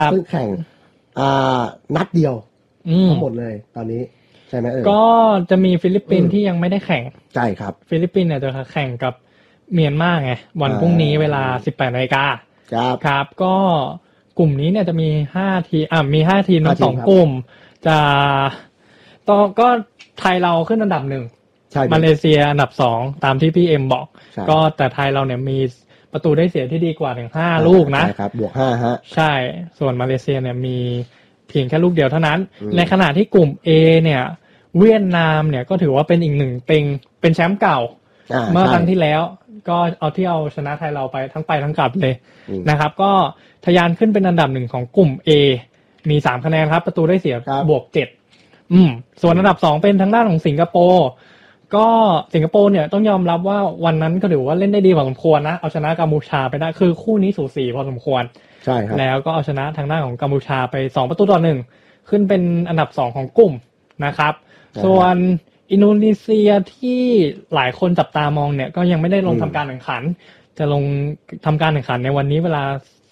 ซึ่งแข่งนัดเดียวทั้งหมดเลยตอนนี้ใช่ไหมก็จะมีฟิลิปปินส์ที่ยังไม่ได้แข่งใช่ครับฟิลิปปินส์เนี่ยจะแข่งกับเมียนมาไงวันพรุ่งนี้เวลา 18:00 น.ครับก็กลุ่มนี้เนี่ยจะมี5ทีมมี5ทีมทั้ง2กลุ่มจะก็ไทยเราขึ้นอันดับ1มาเลเซียอันดับ2ตามที่พี่เอ็มบอกก็แต่ไทยเราเนี่ยมีประตูได้เสียที่ดีกว่าถึง5ลูกนะใช่ครับบวก5ฮะใช่ส่วนมาเลเซียเนี่ยมีเพียงแค่ลูกเดียวเท่านั้นในขณะที่กลุ่ม A เนี่ยเวียดนามเนี่ยก็ถือว่าเป็นอีก1เป็นแชมป์เก่าเมื่อครั้งที่แล้วก็เอาชนะไทยเราไปทั้งกลับเลยนะครับก็ทะยานขึ้นเป็นอันดับ1ของกลุ่ม A มี3คะแนนครับประตูได้เสียบวก7ส่วนอันดับ2เป็นทางด้านของสิงคโปร์ก็สิงคโปร์เนี่ยต้องยอมรับว่าวันนั้นก็ถือว่าเล่นได้ดีพอสมควรนะเอาชนะกัมพูชาไปได้คือคู่นี้สูสีพอสมควรใช่ครับแล้วก็เอาชนะทางด้านของกัมพูชาไป2-1ขึ้นเป็นอันดับ2ของกลุ่มนะครับส่วนอินโดนีเซียที่หลายคนจับตามองเนี่ยก็ยังไม่ได้ลงทำการแข่งขันจะลงทำการแข่งขันในวันนี้เวลา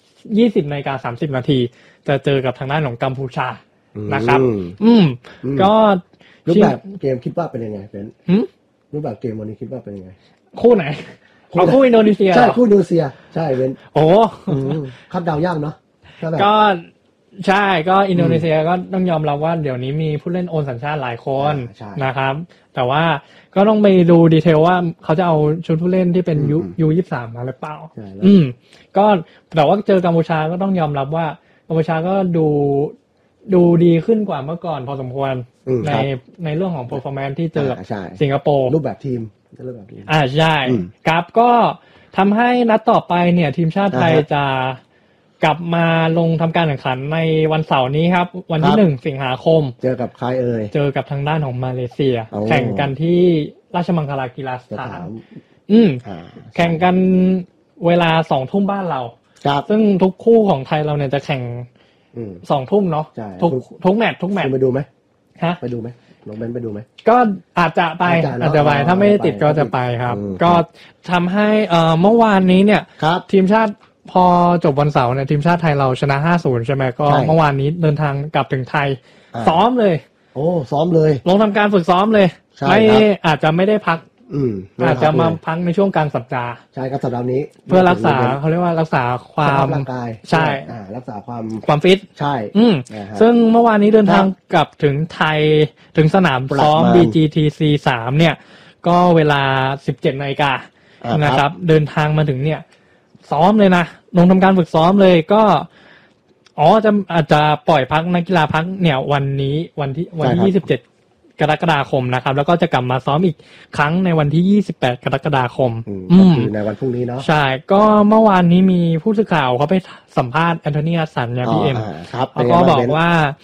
20:30 นาทีจะเจอกับทางด้านของกัมพูชานะครับก็รูปแบบเกมคิดว่าเป็นยังไงเป็นรูปแบบเกมวันนี้คิดว่าเป็นยังไงคู่ไหนคู่อินโดนีเซียใช่คู่อินโดนีเซียใช่เป็นโอ้คาดเดายากเนาะก็ใช่ก็อินโดนีเซียก็ต้องยอมรับว่าเดี๋ยวนี้มีผู้เล่นโอนสัญชาติหลายคนนะครับแต่ว่าก็ต้องไปดูดีเทลว่าเขาจะเอาชุดผู้เล่นที่เป็นU23มาหรือเปล่าก็แต่ว่าเจอกัมพูชาก็ต้องยอมรับว่ากัมพูชาก็ดูดีขึ้นกว่าเมื่อก่อนพอสมควรในเรื่องของ performance ที่เจอสิงคโปร์รูปแบบทีมใช่ครับก็ทำให้นัดต่อไปเนี่ยทีมชาติไทยจะกลับมาลงทำการแข่งขันในวันเสาร์นี้ครับวันที่1สิงหาคมเจอกับใครเจอกับทางด้านของมาเลเซียแข่งกันที่ราชมังคลากีฬาสถานแข่งกันเวลา 20:00 น.บ้านเราซึ่งทุกคู่ของไทยเราเนี่ยจะแข่ง20:00 น.เนาะทุกแมตช์ไปดูไหมฮะไปดูไหมน้องเบนไปดูไหมก็อาจจะไปถ้าไม่ได้ติดก็จะไปครับก็ทำให้เมื่อวานนี้เนี่ยทีมชาติพอจบวันเสาร์เนี่ยทีมชาติไทยเราชนะ 5-0 ใช่ไหมก็เมื่อวานนี้เดินทางกลับถึงไทยซ้อมเลยซ้อมเลยลงทำการฝึกซ้อมเลยไม่อาจจะไม่ได้พักอาจจะมาพักในช่วงกลางสัปดาห์ใช่ครับสัปดาห์นี้เพื่อรักษาเขาเรียกว่ารักษาความร่างกายใช่รักษาความฟิตใช่ซึ่งเมื่อวานนี้เดินทางกลับถึงไทยถึงสนามซ้อม BGTC 3เนี่ยก็เวลา 17:00 น.นะครับเดินทางมาถึงเนี่ยซ้อมเลยนะลงทำการฝึกซ้อมเลยก็อาจจะปล่อยพักนักกีฬาพักเนี่ยวันที่27กรกฎาคมนะครับแล้วก็จะกลับมาซ้อมอีกครั้งในวันที่28กรกฎาคมคือในวันพรุ่งนี้เนาะใช่ก็เมื่อวานนี้มีผู้สื่อข่าวเขาไปสัมภาษณ์แอนโทนี ฮัดสันเนี่ยพี่เอ็มเขาก็บอกว่า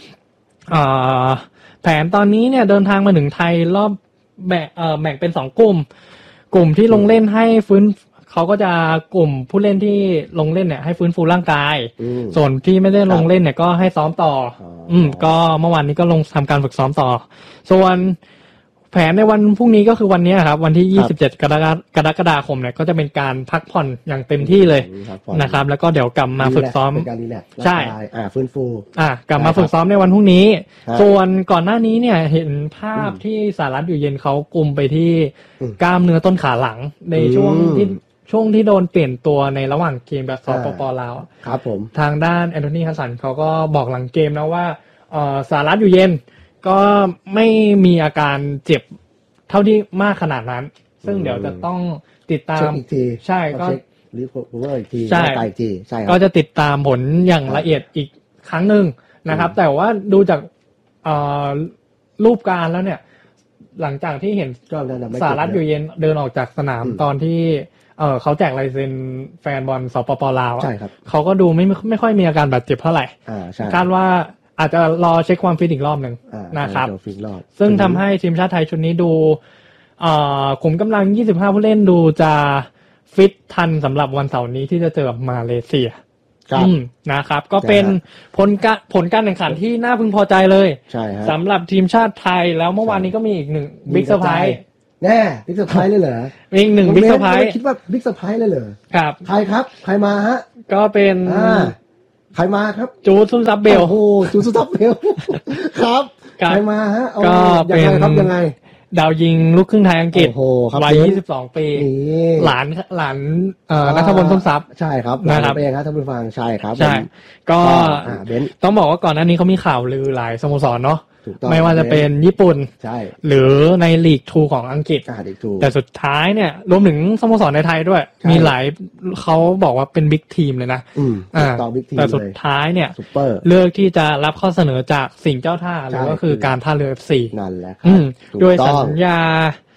แผนตอนนี้เนี่ยเดินทางมาถึงไทยรอบแบ่งเป็น2กลุ่มที่ลงเล่นให้ฟื้นเขาก็จะกลุ่มผู้เล่นที่ลงเล่นเนี่ยให้ฟื้นฟูร่างกายส่วนที่ไม่ได้ลงเล่นเนี่ยก็ให้ซ้อมต่อก็เมื่อวานนี้ก็ลงทำการฝึกซ้อมต่อส่วนแผนในวันพรุ่งนี้ก็คือวันนี้ครับวันที่27กรกฎาคมเนี่ยก็จะเป็นการพักผ่อนอย่างเต็มที่เลยนะครับแล้วก็เดี๋ยวกลับมาฝึกซ้อมใช่ฟื้นฟูกลับมาฝึกซ้อมในวันพรุ่งนี้ส่วนก่อนหน้านี้เนี่ยเห็นภาพที่สหรัฐอยู่เย็นเขากุมไปที่กล้ามเนื้อต้นขาหลังในช่วงที่โดนเปลี่ยนตัวในระหว่างเกมแบบสปป.ลาวครับผมทางด้านแอนโทนี ฮัดสันเขาก็บอกหลังเกมนะว่าสหรัฐอยู่เย็นก็ไม่มีอาการเจ็บเท่าที่มากขนาดนั้นซึ่งเดี๋ยวจะต้องติดตามอีกทีใช่ก็รีพอร์ตอีกทีใช่ก็จะติดตามผลอย่างละเอียดอีกครั้งหนึ่งนะครับแต่ว่าดูจากรูปการแล้วเนี่ยหลังจากที่เห็นสหรัฐอยู่เย็นเดินออกจากสนามตอนที่เขาแจกลายเซ็นแฟนบอลสปป.ลาวเขาก็ดูไม่ค่อยมีอาการบาดเจ็บเท่าไหร่คาดว่าอาจจะรอเช็คความฟิตอีกรอบหนึ่งนะครับซึ่งทำให้ทีมชาติไทยชุดนี้ดูขุมกำลัง25ผู้เล่นดูจะฟิตทันสำหรับวันเสาร์นี้ที่จะเจอกับมาเลเซียนะครับก็เป็นผลการแข่งขันที่น่าพึงพอใจเลยสำหรับทีมชาติไทยแล้วเมื่อวานนี้ก็มีอีกหนึ่งบิ๊กเซอร์ไพรส์แน่บิ๊กเซอร์ไพรส์เลยเหรออีกหนึ่งบิ๊กเซอร์ไพรส์คิดว่าบิ๊กเซอร์ไพรส์เลยเหรอครับใครครับใครมาฮะก็เป็นใครมาครับจูดซุนซับเบลโอ้โหจูดซุนซับเบลครับใครมาฮะก็เป็นยังไงดาวยิงลูกครึ่งไทยอังกฤษวัย22 ปีหลานณัฐพล ส้มทรัพย์ใช่ครับนะครับเป็นครับท่านผู้ฟังใช่ครับใช่ก็ต้องบอกว่าก่อนหน้านี้เขามีข่าวลือหลายสโมสรเนาะไม่ว่าจะเป็นญี่ปุ่นหรือในลีก2ของอังกฤษแต่สุดท้ายเนี่ยรวมถึงสโมสรในไทยด้วยมีหลายเขาบอกว่าเป็นบิ๊กทีมเลยนะแต่สุดท้ายเนี่ยเลือกที่จะรับข้อเสนอจากสิ่งเจ้าท่าหรือก็คือการท่าเรือ FC นั่นแหละครับด้วยสัญญา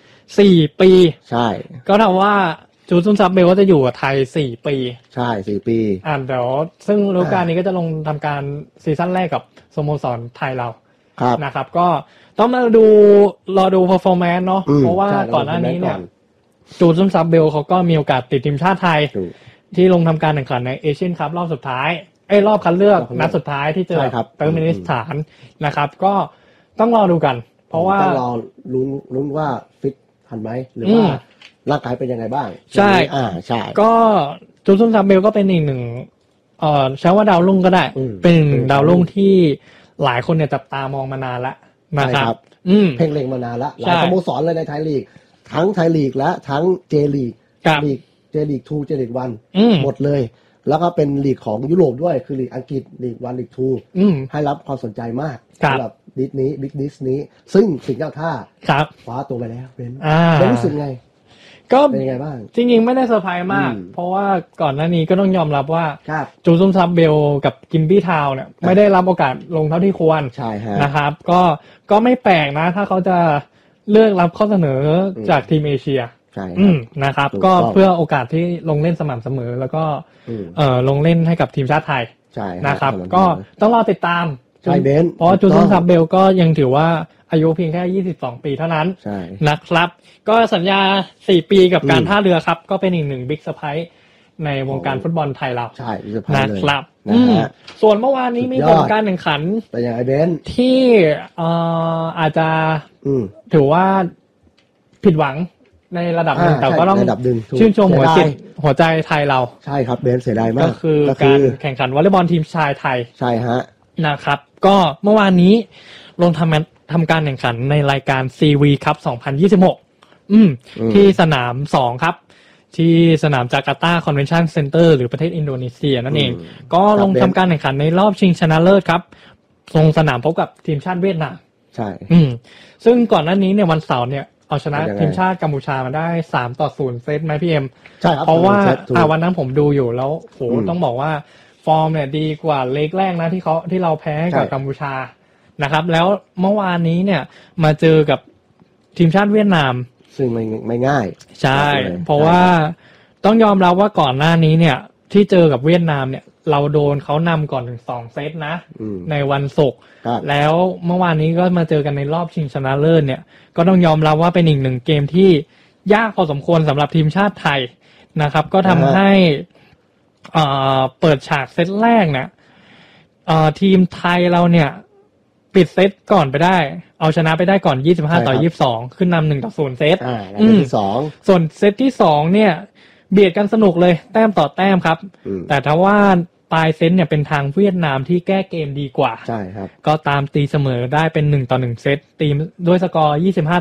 4 ปีใช่ก็ทำว่าจูดซุนซับเบลก็จะอยู่กับไทย4 ปีใช่4 ปีเดี๋ยวซึ่งฤดูกาลนี้ก็จะลงทำการซีซั่นแรกกับสโมสรไทยเรานะครับก็ต้องมารอดู performance เนาะเพราะว่าก่อนหน้านี้เนี่ยจูดซุนซับเบลเขาก็มีโอกาสติดทีมชาติไทยที่ลงทำการแข่งขันในเอเชียนคัพรอบสุดท้ายรอบคัดเลือกนัดสุดท้ายที่เจอเติร์กเมนิสถานนะครับก็ต้องรอดูกันเพราะว่าต้องรอลุ้นว่าฟิตทันไหมหรือว่าร่างกายเป็นยังไงบ้างใช่ใช่ก็จูดซุนซับเบลก็เป็นอีกหนึ่งใช้ว่าดาวรุ่งก็ได้เป็นหนึ่งดาวรุ่งที่หลายคนเนี่ยจับตามองมานานแล้วนะครับเพ่งเล็งมานานแล้วหลายสโมสรเลยในไทยลีกทั้งไทยลีกและทั้งเจลีกเจลีก2เจลีก1หมดเลยแล้วก็เป็นลีกของยุโรปด้วยคือลีกอังกฤษลีก1ลีก2ให้รับความสนใจมากสำหรับดิสนี้บิ๊กดิสนี้ซึ่งสิ่งเจ้าท่าคว้าตัวไปแล้วเป็นรู้สึกไงก็เป็นยังไงบ้างจริงๆไม่ได้เซอร์ไพรส์มากเพราะว่าก่อนหน้านี้ก็ต้องยอมรับว่าจูดซุนซับเบลกับกิมบี้ทาวน์เนี่ยไม่ได้รับโอกาสลงเท่าที่ควรใช่ฮะนะครับก็ไม่แปลกนะถ้าเขาจะเลือกรับข้อเสนอจากทีมเอเชียใช่นะครับก็เพื่อโอกาสที่ลงเล่นสม่ำเสมอแล้วก็ลงเล่นให้กับทีมชาติไทยนะครับก็ต้องรอติดตามใช่เบนเพราะจูดซุนซับเบลก็ยังถือว่าอายุเพียงแค่22 ปีเท่านั้นนะครับก็สัญญา4 ปีกับการท่าเรือครับก็เป็นอีกหนึ่งบิ๊กเซอร์ไพรส์ในวงการฟุตบอลไทยเราใช่นะครับส่วนเมื่อวานนี้มีผลการแข่งขันเป็นยังไงเบนที่อาจจะถือว่าผิดหวังในระดับหนึ่งแต่ก็ต้องชื่นชมหัวใจไทยเราใช่ครับเบนเสียดายมากก็คือการแข่งขันวอลเลย์บอลทีมชายไทยใช่ฮะนะครับก็เมื่อวานนี้ลงทำการแข่งขันในรายการ CV ครับ 2026ที่สนาม2ครับที่สนามจาการ์ตาคอนเวนชั่นเซ็นเตอร์หรือประเทศอินโดนีเซียนั่นเองก็ลงทำการแข่งขันในรอบชิงชนะเลิศครับลงสนามพบกับทีมชาติเวียดนามใช่ซึ่งก่อนหน้านี้เนี่ยวันเสาร์เนี่ยเอาชนะทีมชาติกัมพูชามาได้3-0เซตไหมพี่เอ็มใช่ครับเพราะว่าวันนั้นผมดูอยู่แล้วโหต้องบอกว่าฟอร์มเนี่ยดีกว่าเล็กแรกนะที่เราแพ้กับกัมพูชานะครับแล้วเมื่อวานนี้เนี่ยมาเจอกับทีมชาติเวียดนามซึ่งไม่ง่ายใช่เพราะว่าต้องยอมรับว่าก่อนหน้านี้เนี่ยที่เจอกับเวียดนามเนี่ยเราโดนเขานำก่อนถึง2 เซตนะในวันศุกร์แล้วเมื่อวานนี้ก็มาเจอกันในรอบชิงชนะเลิศเนี่ยก็ต้องยอมรับว่าเป็นอีกหนึ่งเกมที่ยากพอสมควรสำหรับทีมชาติไทยนะครับก็ทำให้เปิดฉากเซตแรกเนี่ยทีมไทยเราเนี่ยปิดเซตก่อนไปได้เอาชนะไปได้ก่อน25-22ขึ้นนำ1-0เซตที่2 ส่วนเซตที่2เนี่ยเบียดกันสนุกเลยแต้มต่อแต้มครับแต่ถ้าว่าปลายเซตเนี่ยเป็นทางเวียดนามที่แก้เกมดีกว่าใช่ครับก็ตามตีเสมอได้เป็น1-1เซตตีด้วยสกอร์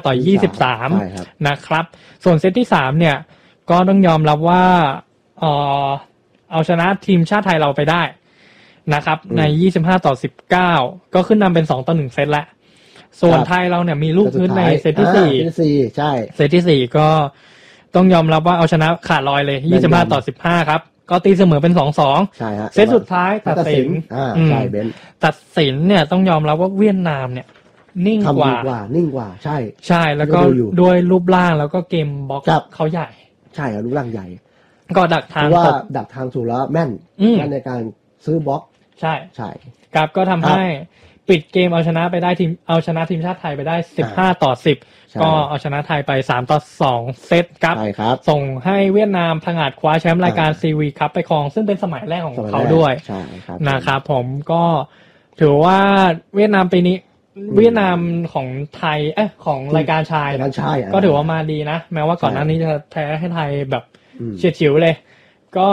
25-23นะครับส่วนเซตที่3เนี่ยก็ต้องยอมรับว่าเอาชนะทีมชาติไทยเราไปได้นะครับใน25-19ก็ขึ้นนำเป็น2-1เซตแล้วส่วนไทยเราเนี่ยมีลูกพื้นในเซตที่ 4ใช่เซตที่4ก็ต้องยอมรับว่าเอาชนะขาดลอยเลย25-15ครับก็ตีเสมอเป็น 2-2 ใช่ฮะเซตสุดท้ายตัดสินใช่เบนตัดสินเนี่ยต้องยอมรับว่าเวียดนามเนี่ยนิ่งกว่านิ่งกว่าใช่แล้วก็ด้วยรูปร่างแล้วก็เกมบล็อกเขาใหญ่ใช่ครับรูปร่างใหญ่ก็ดักทางว่าดักทางถูกแล้วแม่นในการซื้อบล็อกใช่ครับก็ทำให้ปิดเกมเอาชนะทีมชาติไทยไปได้15-10ก็เอาชนะไทยไป3-2เซตครับส่งให้เวียดนามผงาดคว้าแชมป์รายการซีวีคัพไปครองซึ่งเป็นสมัยแรกของเขาด้วยนะครับผมก็ถือว่าเวียดนามปีนี้เวียดนามของไทยของรายการชายก็ถือว่ามาดีนะแม้ว่าก่อนหน้านี้จะแพ้ให้ไทยแบบเฉียดฉิวเลยก็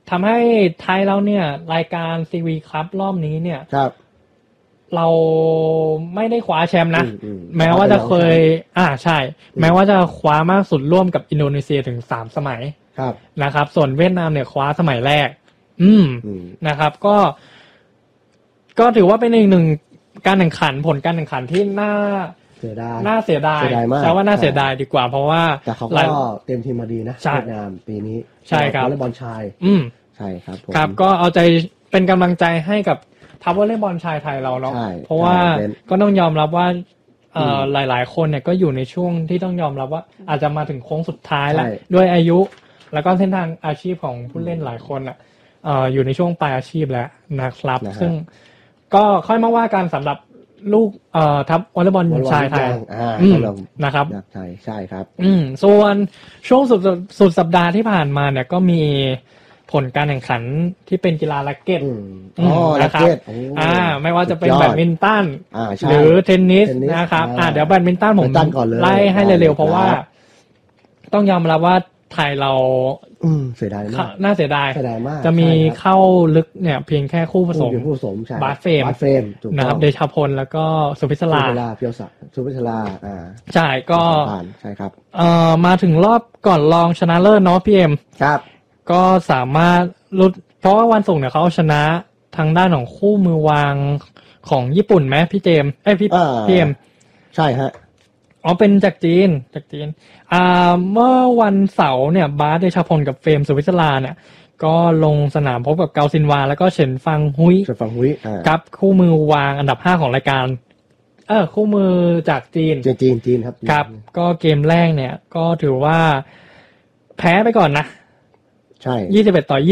ทำให้ไทยเราเนี่ยรายการซีวีครับรอบนี้เนี่ยครับเราไม่ได้คว้าแชมป์นะแม้ว่าจะเคยใช่แม้ว่าจะคว้ามากสุดร่วมกับอินโดนีเซียถึง3 สมัยนะครับส่วนเวียดนามเนี่ยคว้าสมัยแรกนะครับก็ถือว่าเป็นอีกหนึ่งการแข่งขันผลการแข่งขันที่น่าเสียดายใช่ว่าน่าเสียดายดีกว่าเพราะว่าแต่เขาก็เต็มทีมมาดีนะเวียดนามปีนี้ใช่ครับวอลเลย์บอลชายใช่ครับครับก็เอาใจเป็นกำลังใจให้กับทัพวอลเลย์บอลชายไทยเราเนาะเพราะว่าก็ต้องยอมรับว่าหลายๆคนเนี่ยก็อยู่ในช่วงที่ต้องยอมรับว่าอาจจะมาถึงโค้งสุดท้ายแล้วด้วยอายุแล้วก็เส้นทางอาชีพของผู้เล่นหลายคนอยู่ในช่วงปลายอาชีพแล้วนะครับซึ่งก็ค่อยมาว่ากันสำหรับลูกทัพวอลเลย์บอลชายไทยนะครับใช่ครับส่วนช่วงสุดสัปดาห์ที่ผ่านมาเนี่ยก็มีผลการแข่งขันที่เป็นกีฬาแร็คเก็ตนะครับไม่ว่าจะเป็นแบดมินตันหรือเทนนิสนะครับเดี๋ยวแบดมินตันผมไล่ให้เร็วๆเพราะว่าต้องยอมรับว่าไทยเราเสียดายมากน่าเสียดายจะมีเข้าลึกเนี่ยเพียงแค่คู่ผสมบาสเฟรมนะครับเดชาพลแล้วก็สุพิศราเพียวศักดิ์สุพิศราใช่ก็ใช่ครับมาถึงรอบก่อนรองชนะเลิศเนาะพี่เอ็มครับก็สามารถเพราะว่าวันศุกร์เนี่ยเขาชนะทางด้านของคู่มือวางของญี่ปุ่นไหมพี่เจมพี่เอ็มใช่ฮะเป็นจากจีนเมื่อวันเสาร์เนี่ยบาสเดชาพลกับเฟรมสุวิศราเนี่ยก็ลงสนามพบกับเกาซินวาแล้วก็เฉินฟังฮุยครับคู่มือวางอันดับ5ของรายการคู่มือจากจีนครับก็เกมแรกเนี่ยก็ถือว่าแพ้ไปก่อนนะใช่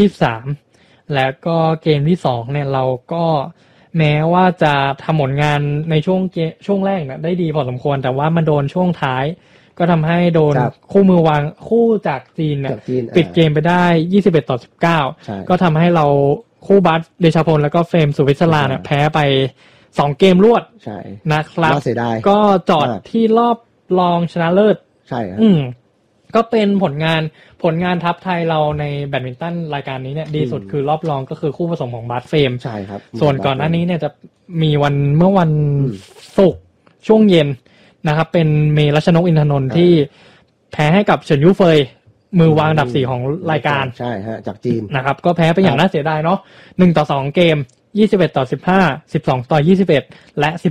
21-23แล้วก็เกมที่2เนี่ยเราก็แม้ว่าจะทำผลงานในช่วงแรกเนี่ยได้ดีพอสมควรแต่ว่ามันโดนช่วงท้ายก็ทำให้โดนคู่มือวางคู่จากจีนเนี่ยปิดเกมไปได้21-19ก็ทำให้เราคู่บัสเดชาพลแล้วก็เฟรมสุวิศราเนี่ยแพ้ไป2เกมรวดนะครับก็จอดที่รอบรองชนะเลิศใช่ก็เป็นผลงานทัพไทยเราในแบดมินตันรายการนี้เนี่ยดีสุดคือรอบรองก็คือคู่ผสมของบาสเฟรมใช่ครับส่วนก่อนหน้านี้เนี่ยจะมีเมื่อวันศุกร์ช่วงเย็นนะครับเป็นเมรัชนกอินทนนท์ที่แพ้ให้กับเฉินยูเฟยมือวางอันดับ4ของรายการใช่ฮะจากจีนนะครับก็แพ้ไปอย่างน่าเสียดายเนาะ1-2เกม21-15 12-21และ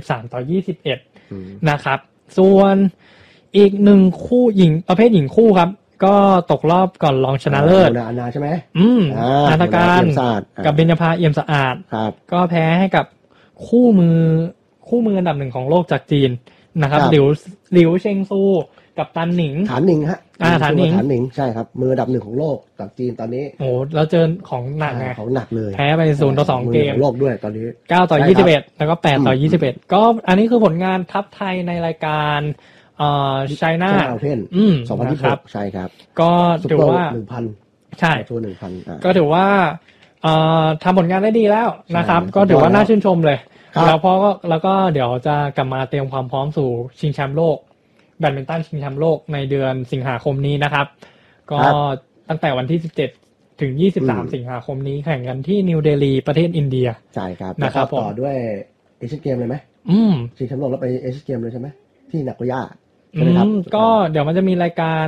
13-21นะครับส่วนอีก1คู่หญิงประเภทหญิงคู่ครับก็ตกรอบก่อนรองชนะเลิศนาใช่ไหมนาฏการกับเบญจภาเอี่ยมสะอาดก็แพ้ให้กับคู่มืออันดับ1ของโลกจากจีนนะครับหลิวเชงซูกับตันหนิงฐานหนิงฮะฐานหนิงใช่ครับมืออันดับ1ของโลกจากจีนตอนนี้โอ้แล้วเจอของหนักไงของหนักเลยแพ้ไป0-2เกมโลกด้วยตอนนี้ 9-21แล้วก็8-21ก็อันนี้คือผลงานทัพไทยในรายการChina Open 2026ใช่ครับก็ถือว่า 1,000 ใช่ทัวร์ 1,000 ก็ถือว่าทำผลงานได้ดีแล้วนะครับก็ถือว่าน่าชื่นชมเลยแล้วก็เดี๋ยวจะกลับมาเตรียมความพร้อมสู่ชิงแชมป์โลกแบดมินตันชิงแชมป์โลกในเดือนสิงหาคมนี้นะครับก็ตั้งแต่วันที่17ถึง23สิงหาคมนี้แข่งกันที่นิวเดลีประเทศอินเดียใช่ครับนะครับต่อด้วยเอเชียนเกมเลยไหมชิงแชมป์โลกแล้วไปเอเชียนเกมเลยใช่ไหมที่นาโกย่าก็เดี๋ยวมันจะมีรายการ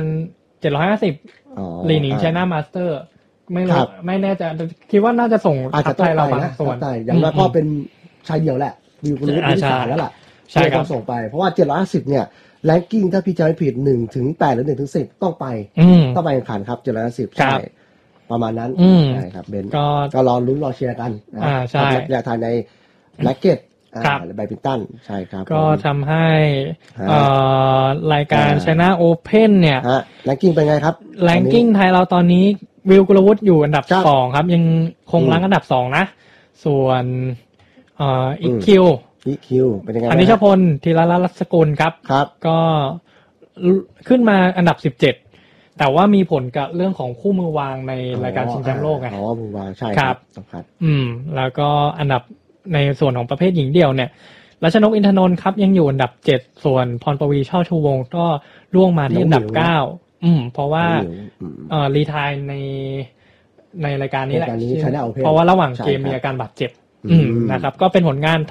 750ลีหนิงไชน่ามาสเตอร์ไม่แน่ใจคิดว่าน่าจะส่งทัพไทยเราบางส่วนอย่างน้อยก็เป็นชายเดียวแหละวิวคุณรู้ที่3แล้วล่ะใช่ครับส่งไปเพราะว่า750เนี่ยแรงกิ้งถ้าพี่จำไม่ผิด1ถึง8หรือ1ถึง10ต้องไปแข่งขันครับ750ใช่ประมาณนั้นใช่ครับเบนก็รอลุ้นรอเชียร์กันใช่และทายในแร็คเก็ตแบดมินตันใช่ครับก็ทำให้รายการ China Open เนี่ยแรงกิ้งเป็นไงครับแรงกิ้งไทยเราตอนนี้วิวกุลวุฒิอยู่อันดับ2ครับยังคงรั้งอันดับ2นะส่วนอีคิวเป็นยังไงอนิชพลธีรรัตน์สกุลครับก็ขึ้นมาอันดับ17แต่ว่ามีผลกับเรื่องของคู่มือวางในรายการชิงแชมป์โลกไงมือวางใช่ครับสำคัญแล้วก็อันดับในส่วนของประเภทหญิงเดี่ยวเนี่ยรัชนกอินทนนท์ครับยังอยู่อันดับ7ส่วนพรปวีช่อชูวงศ์ก็ล่วงมาที่อันดับ9เพราะว่ารีไทร์ในในรายการนี้แหละ China Open เพราะว่าระหว่างเกมมีอาการบาดเจ็บนะครับก็เป็นผลงาน